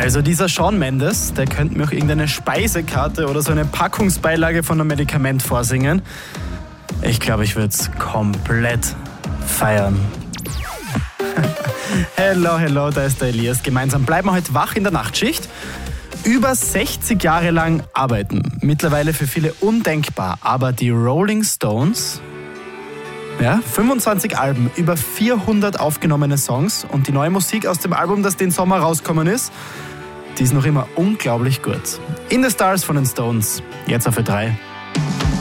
Also dieser Shawn Mendes, der könnte mir auch irgendeine Speisekarte oder so eine Packungsbeilage von einem Medikament vorsingen. Ich glaube, ich würde es komplett feiern. Hello, da ist der Elias. Gemeinsam bleiben wir heute wach in der Nachtschicht. Über 60 Jahre lang arbeiten. Mittlerweile für viele undenkbar. Aber die Rolling Stones, 25 Alben, über 400 aufgenommene Songs und die neue Musik aus dem Album, das den Sommer rausgekommen ist, die ist noch immer unglaublich gut. In the Stars von den Stones, jetzt auf Ö3.